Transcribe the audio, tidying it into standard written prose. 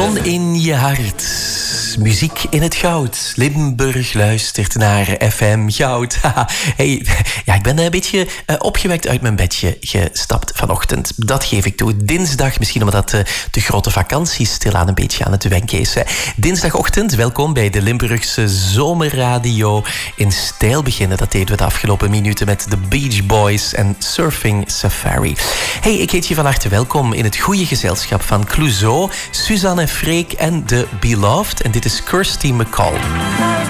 Zon in je hart. Muziek in het goud. Limburg luistert naar FM Goud. Hey, ja, ik ben een beetje opgewekt uit mijn bedje gestapt vanochtend. Dat geef ik toe. Dinsdag, misschien omdat de grote vakantie stilaan een beetje aan het wenken is. Dinsdagochtend, welkom bij de Limburgse Zomerradio. In stijl beginnen, dat deden we de afgelopen minuten met de Beach Boys en Surfing Safari. Hey, ik heet je van harte welkom in het goede gezelschap van Clouseau, Suzanne Freek en The Beloved. En dit is Kirsty MacColl.